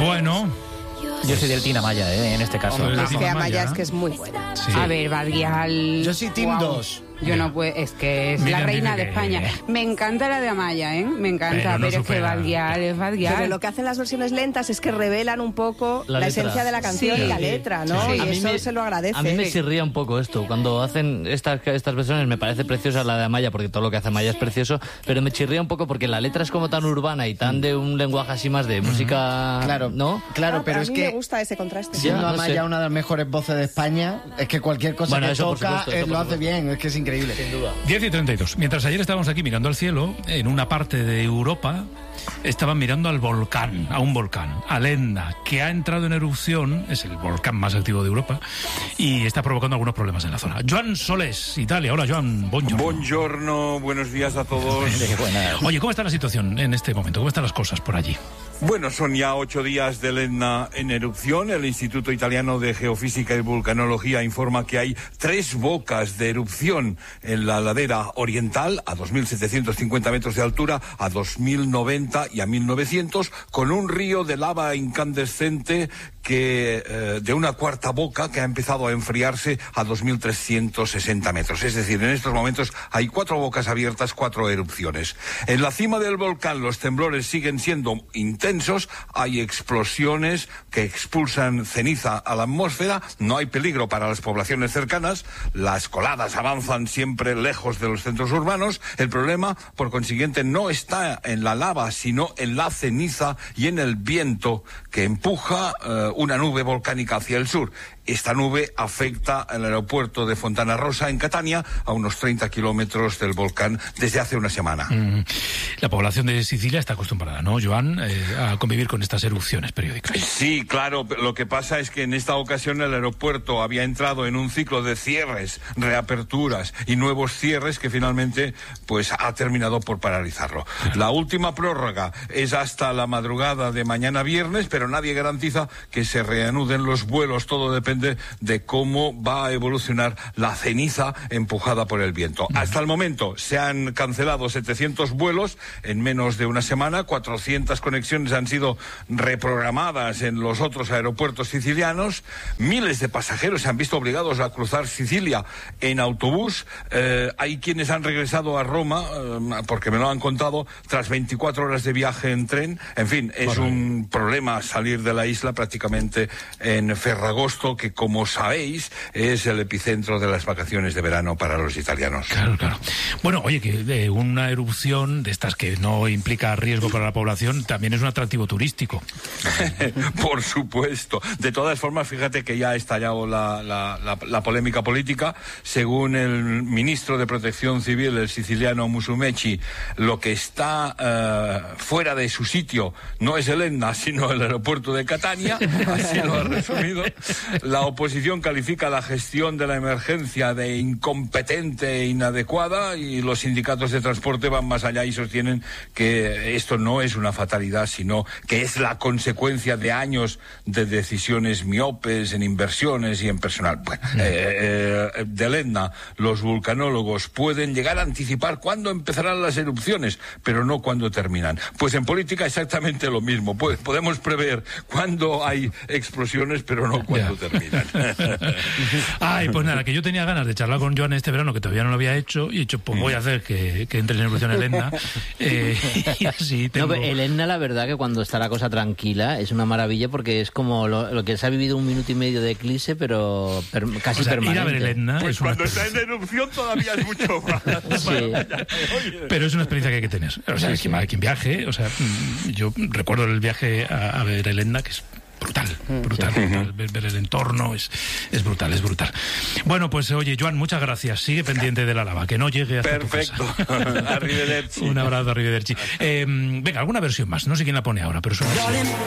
Bueno... Yo soy del Team Amaya, en este caso. Es que Amaya es que es muy buena. Sí. A ver, Badial... Yo soy Team 2. Yo no puedo, es que es Mira, la reina de que... España. Me encanta la de Amaya, me encanta, pero es que Badial es Badial. Pero lo que hacen las versiones lentas es que revelan un poco la esencia de la canción y la letra, ¿no? Sí. Y eso se lo agradece. A mí me chirría un poco esto. Cuando hacen estas versiones me parece preciosa la de Amaya, porque todo lo que hace Amaya es precioso, pero me chirría un poco porque la letra es como tan urbana y tan de un lenguaje así más de música, Claro, ¿no? Claro, pero a es mí que... me gusta ese contraste. Siendo Ya, no Amaya sé. una de las mejores voces de España, es que cualquier cosa Bueno, que eso por toca supuesto, eso lo por hace bien, es que es increíble. Sin duda. 10:32. Mientras ayer estábamos aquí mirando al cielo, en una parte de Europa estaban mirando al volcán, a un volcán, al Etna, que ha entrado en erupción, es el volcán más activo de Europa, y está provocando algunos problemas en la zona. Joan Soles, Italia. Hola, Joan. Buongiorno. Buongiorno, buenos días a todos. Oye, ¿cómo está la situación en este momento? ¿Cómo están las cosas por allí? Bueno, son ya 8 días del Etna en erupción. El Instituto Italiano de Geofísica y Vulcanología informa que hay 3 bocas de erupción en la ladera oriental, a 2.750 metros de altura, a 2.090 y a 1.900, con un río de lava incandescente que de una cuarta boca que ha empezado a enfriarse a 2.360 metros. Es decir, en estos momentos hay 4 bocas abiertas, 4 erupciones. En la cima del volcán los temblores siguen siendo intensos, hay explosiones que expulsan ceniza a la atmósfera, no hay peligro para las poblaciones cercanas, las coladas avanzan siempre lejos de los centros urbanos. El problema, por consiguiente, no está en la lava, sino en la ceniza y en el viento que empuja una nube volcánica hacia el sur. Esta nube afecta al aeropuerto de Fontana Rosa, en Catania, a unos 30 kilómetros del volcán desde hace una semana. La población de Sicilia está acostumbrada, ¿no, Joan, a convivir con estas erupciones periódicas? Sí, claro. Lo que pasa es que en esta ocasión el aeropuerto había entrado en un ciclo de cierres, reaperturas y nuevos cierres que finalmente pues ha terminado por paralizarlo. La última prórroga es hasta la madrugada de mañana viernes, pero nadie garantiza que se reanuden los vuelos. Todo depende de cómo va a evolucionar la ceniza empujada por el viento. Hasta el momento se han cancelado 700 vuelos en menos de una semana, 400 conexiones han sido reprogramadas en los otros aeropuertos sicilianos, miles de pasajeros se han visto obligados a cruzar Sicilia en autobús, hay quienes han regresado a Roma, porque me lo han contado, tras 24 horas de viaje en tren. En fin, es un problema salir de la isla prácticamente en Ferragosto, que como sabéis es el epicentro de las vacaciones de verano para los italianos. Claro, claro. Bueno, oye, que una erupción de estas que no implica riesgo para la población también es un atractivo turístico. Por supuesto. De todas formas, fíjate que ya ha estallado la polémica política. Según el ministro de Protección Civil, el siciliano Musumeci, lo que está fuera de su sitio no es el Etna, sino el aeropuerto de Catania. Así lo ha resumido. La oposición califica la gestión de la emergencia de incompetente e inadecuada, y los sindicatos de transporte van más allá y sostienen que esto no es una fatalidad, sino que es la consecuencia de años de decisiones miopes en inversiones y en personal. Bueno, del Etna, los vulcanólogos pueden llegar a anticipar cuándo empezarán las erupciones, pero no cuándo terminan. Pues en política exactamente lo mismo. Podemos prever cuándo hay explosiones, pero no cuándo terminan. Ay, pues nada, que yo tenía ganas de charlar con Joan este verano, que todavía no lo había hecho, y he dicho, pues voy a hacer que entre en erupción el Etna. Y así tengo... No, pero el Etna, la verdad, que cuando está la cosa tranquila es una maravilla, porque es como lo que se ha vivido 1 minuto y medio de eclipse, pero casi permanente. Ir a ver el Etna Pues es una cuando está en erupción todavía es mucho más. Sí. Pero es una experiencia que hay que tener. O sea, quien viaje, o sea, yo recuerdo el viaje a ver el Etna, que es brutal. Ver el entorno es brutal, es brutal. Bueno, pues oye, Joan, muchas gracias. Sigue pendiente de la lava, que no llegue hasta tu casa. Perfecto. Arrivederci. Un abrazo, arrivederci. Venga, alguna versión más. No sé quién la pone ahora, pero suena así.